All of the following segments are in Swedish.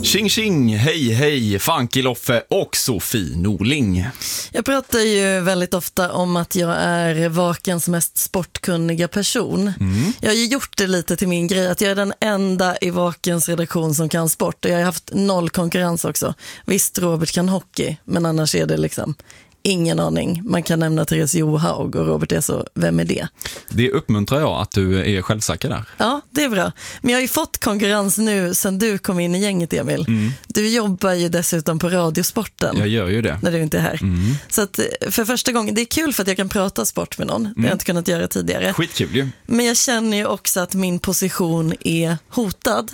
Tjing tjing, hej hej, Funky Loffe och Sofie Norling. Jag pratar ju väldigt ofta om att jag är Vakens mest sportkunniga person. Jag har ju gjort det lite till min grej, att jag är den enda i Vakens redaktion som kan sport. Och jag har haft 0 konkurrens också. Visst, Robert kan hockey, men annars är det liksom ingen aning. Man kan nämna Therese Johaug och Robert är så, vem är det? Det uppmuntrar jag att du är självsäker där. Ja, det är bra. Men jag har ju fått konkurrens nu sen du kom in i gänget, Emil. Du jobbar ju dessutom på Radiosporten. Jag gör ju det. När du inte är här. Så att för första gången, det är kul för att jag kan prata sport med någon. Det har jag inte kunnat göra tidigare. Skitkul ju. Men jag känner ju också att min position är hotad.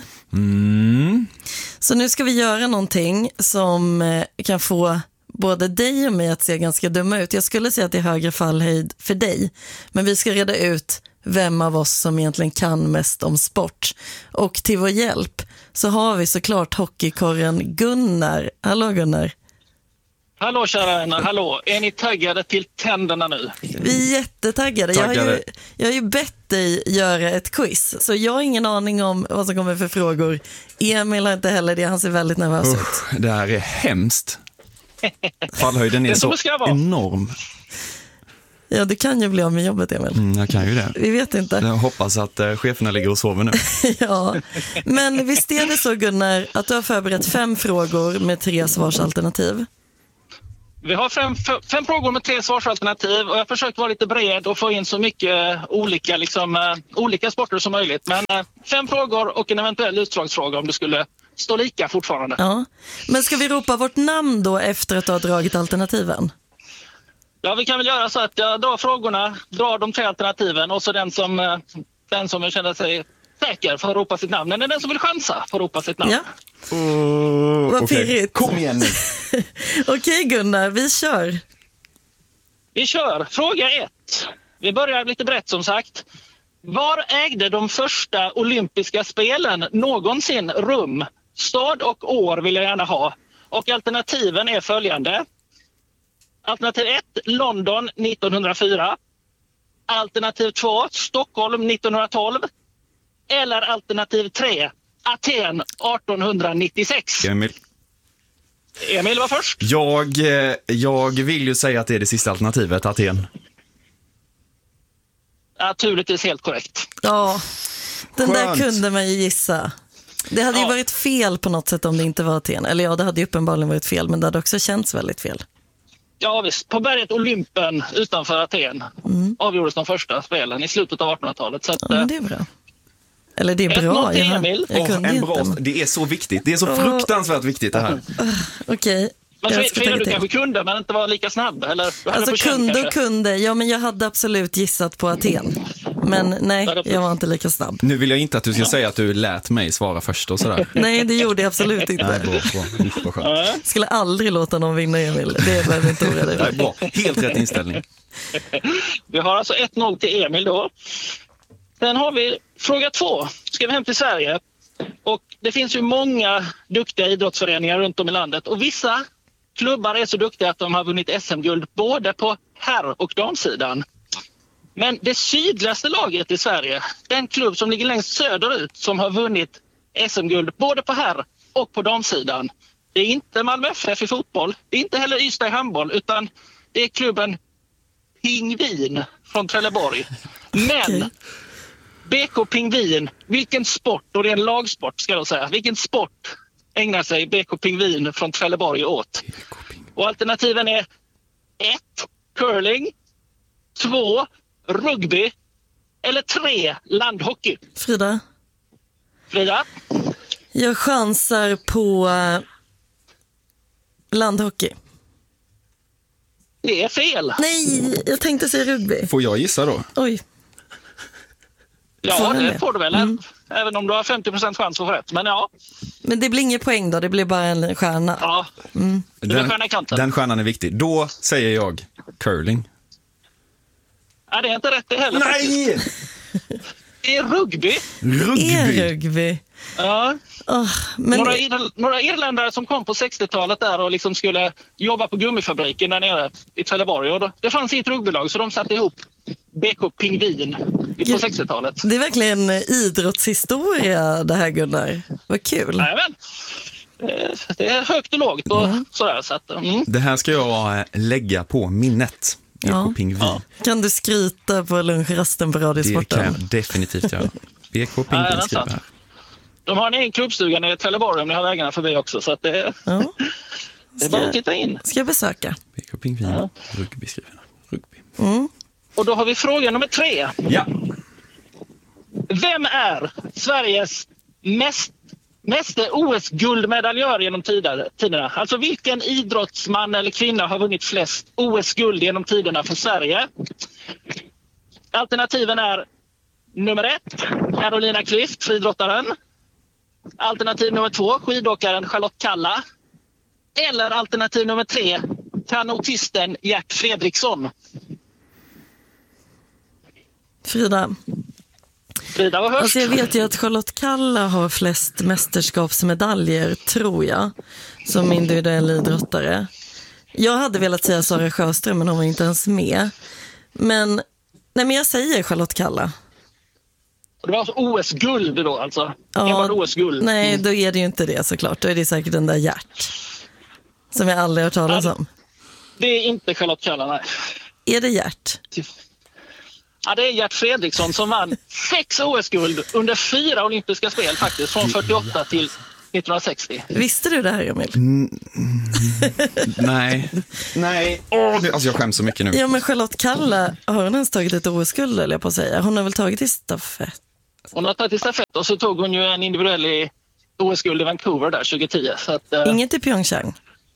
Så nu ska vi göra någonting som kan få både dig och mig att se ganska dumma ut. Jag skulle säga att det är högre fallhöjd för dig. Men vi ska reda ut vem av oss som egentligen kan mest om sport. Och till vår hjälp så har vi såklart hockeykorren Gunnar. Hallå Gunnar. Hallå kära vänner, hallå. Är ni taggade till tänderna nu? Vi är jättetaggade. Jag har ju bett dig göra ett quiz. Så jag har ingen aning om vad som kommer för frågor. Emil har inte heller det, han ser väldigt nervös ut. Det här är hemskt. Fallhöjden är så enorm. Ja, du kan ju bli av med jobbet, Emil. Jag kan ju det. Vi vet inte. Jag hoppas att cheferna ligger och sover nu. Ja, men visst är det så Gunnar att du har förberett 5 frågor med 3 svarsalternativ? Vi har 5 frågor med 3 svarsalternativ och jag försöker vara lite bred och få in så mycket olika sporter som möjligt. Men 5 frågor och en eventuell utslagsfråga om det skulle stå lika fortfarande. Ja, men ska vi ropa vårt namn då efter att du har dragit alternativen? Ja, vi kan väl göra så att jag drar frågorna, drar de 3 alternativen och så den som jag känner sig säker får ropa sitt namn. Men den som vill chansa får ropa sitt namn. Ja. Vad pirrigt. Kom igen nu. Okej Gunnar, vi kör. Vi kör. Fråga 1. Vi börjar lite brett som sagt. Var ägde de första olympiska spelen någonsin rum? Stad och år vill jag gärna ha. Och alternativen är följande. Alternativ 1, London 1904. Alternativ 2, Stockholm 1912. Eller alternativ 3, Aten 1896. Emil var först. Jag vill ju säga att det är det sista alternativet, Aten. Naturligtvis helt korrekt. Ja, den Skönt. där kunde man ju gissa. Det hade ju varit fel på något sätt om det inte var Aten. Eller ja, det hade ju uppenbarligen varit fel, men det hade också känts väldigt fel. Ja visst, på berget Olympen utanför Aten avgjordes de första spelen i slutet av 1800-talet. Så att, ja, men det är bra. Eller det är bra. Det är så viktigt. Det är så fruktansvärt viktigt det här. Okej. Men du kanske kunde, men inte var lika snabb? Eller? Alltså kunde. Ja, men jag hade absolut gissat på Aten. Men nej, jag var inte lika snabb. Nu vill jag inte att du ska säga att du lät mig svara först och sådär. Nej, det gjorde jag absolut inte. Nej, bra. Skulle aldrig låta någon vinna, Emil. Det behöver inte oroa dig. Nej, bra. Helt rätt inställning. Vi har alltså 1-0 till Emil då. Sen har vi fråga 2. Ska vi hem till Sverige. Och det finns ju många duktiga idrottsföreningar runt om i landet. Och vissa klubbar är så duktiga att de har vunnit SM-guld både på herr- och damsidan. Men det sydligaste laget i Sverige, den klubb som ligger längst söderut som har vunnit SM-guld både på herr- och på damsidan. Det är inte Malmö FF i fotboll, det är inte heller Ystad i handboll, utan det är klubben Pingvin från Trelleborg. Men BK Pingvin, vilken sport, och det är en lagsport ska jag säga, vilken sport ägnar sig BK Pingvin från Trelleborg åt? Och alternativen är 1. Curling, 2. Rugby eller 3. Landhockey. Frida? Jag chansar på landhockey. Det är fel. Nej, jag tänkte säga rugby. Får jag gissa då? Oj. Ja, det får du väl. Även om du har 50% chans att få rätt. Men ja. Men det blir ingen poäng då, det blir bara en stjärna. Ja, den stjärnan är viktig. Då säger jag curling. Ja, det är inte rätt det heller. Nej! Faktiskt. Det är rugby. Rugby. Ja. Men... Några irländare som kom på 60-talet där och liksom skulle jobba på gummifabriken där nere i Trelleborg. Och det fanns ett rugbylag så de satte ihop BK Pingvin på 60-talet. Det är verkligen idrottshistoria det här, Gunnar. Vad kul. Jajamän. Det är högt och lågt och sådär. Så att, Det här ska jag lägga på minnet. BK Pingvin. Ja. Kan du skryta på lunchrasten på Radiosporten? Det kan jag definitivt göra. BK Pingvin skriver här. De har en egen klubbstuga nere i Trelleborg om ni har vägarna förbi också. Så att det är bara att titta in. Ska jag besöka? BK Pingvin, rugby skriver här. Rugby. Och då har vi fråga nummer 3. Ja. Vem är Sveriges meste OS-guldmedaljör genom tiderna? Alltså vilken idrottsman eller kvinna har vunnit flest OS-guld genom tiderna för Sverige? Alternativen är nummer 1, Carolina Klüft, friidrottaren. Alternativ nummer 2, skidåkaren Charlotte Kalla. Eller alternativ nummer 3, kanotisten Gert Fredriksson. Frida var först. Alltså jag vet ju att Charlotte Kalla har flest mästerskapsmedaljer, tror jag, som individuell idrottare. Jag hade velat säga Sara Sjöström, men hon var inte ens med. Men jag säger Charlotte Kalla. Det var alltså OS-guld då alltså? Ja, OS-guld. Nej, då är det ju inte det såklart. Då är det säkert den där Gert som jag aldrig har hört talas om. Det är inte Charlotte Kalla, nej. Är det Gert? Ja, det är Gert Fredriksson som vann 6 OS-guld under 4 olympiska spel faktiskt, från 48 till 1960. Visste du det här, Emil? Nej. Alltså jag skäms så mycket nu. Ja, men Charlotte Kalla, har hon ens tagit ett OS-guld, eller jag på att säga? Hon har väl tagit i stafett? Hon har tagit i stafett och så tog hon ju en individuell OS-guld i Vancouver där 2010. Så att, inget i Pyeongchang?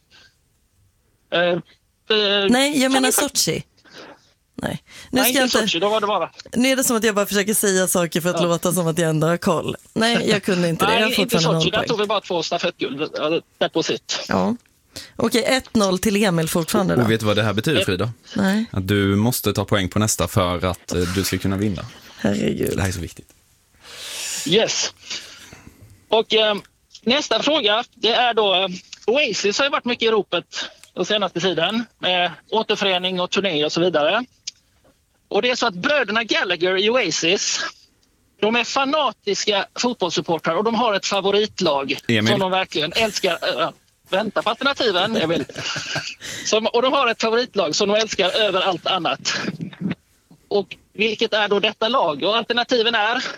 Nej, jag menar Sochi. Nej, nu ska jag inte. Sochi, då var det bara. Nu är det som att jag bara försöker säga saker för att låta som att jag ändå har koll. Nej, jag kunde inte det. Nej, inte Sochi, där tog vi bara 2 stafettguld. Rätt på sitt. Ja. Okej, 1-0 till Emil fortfarande då. Och vet du vad det här betyder, Frida? Nej. Att du måste ta poäng på nästa för att du ska kunna vinna. Herregud. Det här är så viktigt. Yes. Och nästa fråga, det är då Oasis har ju varit mycket i ropet den senaste tiden med återförening och turné och så vidare. Och det är så att bröderna Gallagher i Oasis, de är fanatiska fotbollssupportrar och de har ett favoritlag som de verkligen älskar. Vänta på alternativen, Emil. Och de har ett favoritlag som de älskar över allt annat. Och vilket är då detta lag? Och alternativen är 1.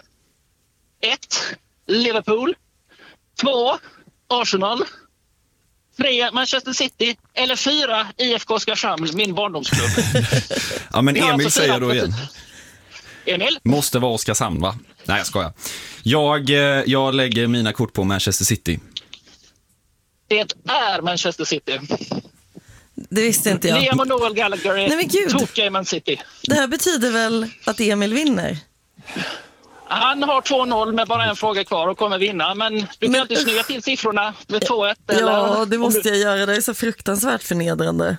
Liverpool, 2. Arsenal, 3. Manchester City eller 4. IFK Oskarshamn, min barndomsklubb. Ja, men Emil säger då igen. Emil? Måste vara Oskarshamn, va? Nej, jag skojar. Jag lägger mina kort på Manchester City. Det är Manchester City. Det visste inte jag. Liam och Noel Gallagher är tokiga i Man City. Det här betyder väl att Emil vinner? Han har 2-0 med bara en fråga kvar och kommer vinna. Men du kan inte snygga till siffrorna med 2-1. Ja, det måste jag göra. Det är så fruktansvärt förnedrande.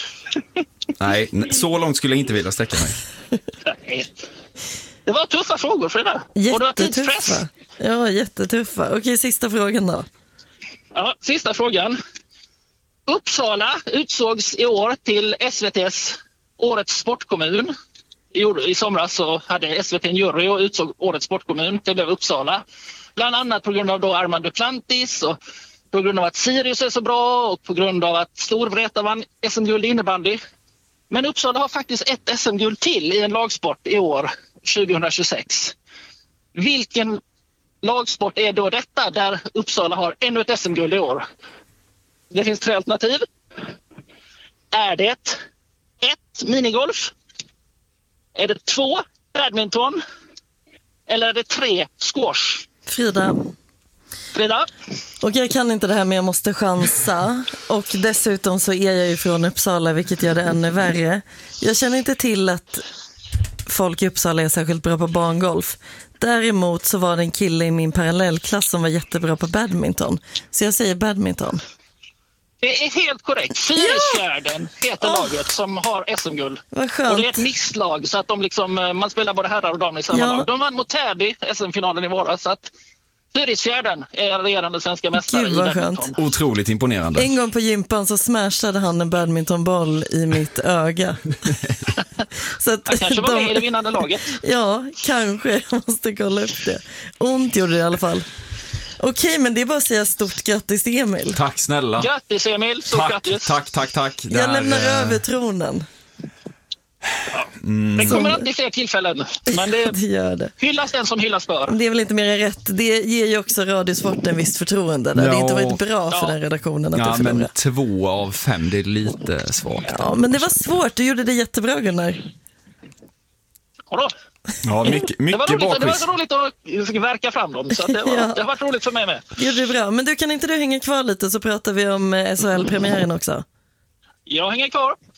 Nej, så långt skulle jag inte vilja sträcka mig. Det var tuffa frågor för det där. Jättetuffa. Ja, jättetuffa. Okej, sista frågan då. Ja, sista frågan. Uppsala utsågs i år till SVT:s Årets sportkommun. I somras så hade SVT en jury och utsåg Årets sportkommun. Det blev Uppsala. Bland annat på grund av då Armand Duplantis och på grund av att Sirius är så bra och på grund av att Storvreta vann SM-guld i innebandy. Men Uppsala har faktiskt ett SM-guld till i en lagsport i år, 2026. Vilken lagsport är då detta där Uppsala har ännu ett SM-guld i år? Det finns 3 alternativ. Är det 1. minigolf? Är det 2. badminton? Eller är det 3. squash? Frida. Och jag kan inte det här, men jag måste chansa. Och dessutom så är jag ju från Uppsala, vilket gör det ännu värre. Jag känner inte till att folk i Uppsala är särskilt bra på barngolf. Däremot så var det en kille i min parallellklass som var jättebra på badminton. Så jag säger badminton. Det är helt korrekt. Fyrisfjärden heter laget som har SM-guld. Vad skönt. Och det är ett misslag så att de liksom, man spelar både herrar och damer i samma lag. De vann mot Täby SM-finalen i våras, så att Fyrisfjärden är regerande svenska mästare i badminton. Otroligt imponerande. En gång på gympan så smashade han en badmintonboll i mitt öga. Så att han kanske var med i det vinnande laget. Ja, kanske. Jag måste kolla upp det. Ont gjorde det i alla fall. Okej, men det är bara att säga stort grattis Emil. Tack snälla. Grattis Emil, stort grattis. Tack. Jag lämnar över tronen. Det kommer alltid fler tillfällen, men Det gör det. hyllas den som hyllas bör. Det är väl inte mer än rätt. Det ger ju också Radiosport en visst förtroende. Det har inte varit bra för den redaktionen att Ja, det förlorar. men 2 av 5, det är lite svagt. Ja, men det var svårt. Du gjorde det jättebra, Gunnar. Vadå? Ja, mycket Det var bra quiz. så roligt att verka fram dem, så att det har varit roligt för mig med. Det gjorde du bra. Men du, kan inte du hänga kvar lite så pratar vi om SHL-premiären också? Jag hänger kvar.